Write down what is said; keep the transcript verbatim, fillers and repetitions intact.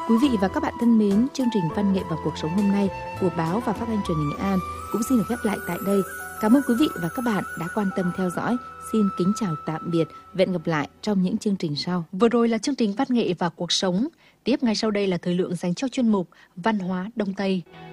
Quý vị và các bạn thân mến, chương trình Văn nghệ và cuộc sống hôm nay của báo và phát thanh truyền hình Nghệ An cũng xin được khép lại tại đây. Cảm ơn quý vị và các bạn đã quan tâm theo dõi. Xin kính chào tạm biệt. Và hẹn gặp lại trong những chương trình sau. Vừa rồi là chương trình Văn nghệ và cuộc sống. Tiếp ngay sau đây là thời lượng dành cho chuyên mục Văn hóa Đông Tây.